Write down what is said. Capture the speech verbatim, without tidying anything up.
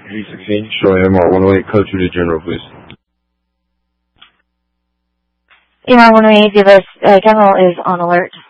three sixteen, show A M R one oh eight, code two to general, please. A M R one oh eight, give us, uh, general is on alert.